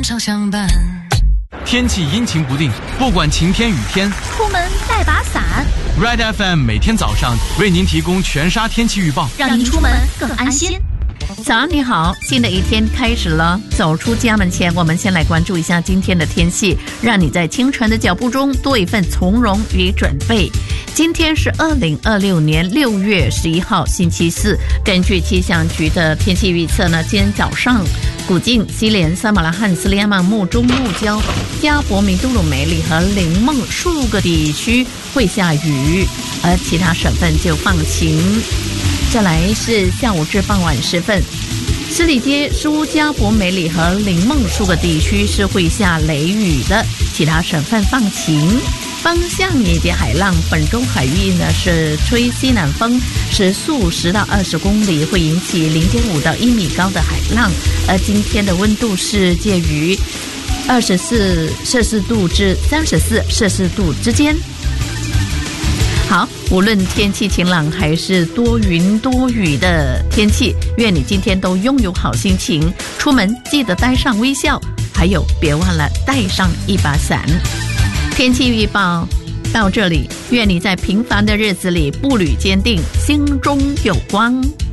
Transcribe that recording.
上相伴。 天气阴晴不定，不管晴天雨天， 出门带把伞。 Red FM 每天早上为您提供全沙天气预报， 让您出门更安心。 早上你好，新的一天开始了。走出家门前，我们先来关注一下今天的天气，让你在清晨的脚步中多一份从容与准备。今天是2026年6月11号星期四。根据气象局的天气预测呢，今天早上古晋、西连、撒马拉罕、斯里亚曼、木中、木焦、加博明、杜鲁梅里和林梦数个地区会下雨，而其他省份就放晴。再来是下午至傍晚时分，十里街、苏加博梅里和林梦数个地区是会下雷雨的，其他省份放晴。风向以及海浪，本周海域呢是吹西南风，时速10到20公里，会引起0.5到1米高的海浪。而今天的温度是介于24摄氏度至34摄氏度之间。好，无论天气晴朗还是多云多雨的天气，愿你今天都拥有好心情。出门记得带上微笑，还有别忘了带上一把伞。天气预报到这里，愿你在平凡的日子里步履坚定，心中有光。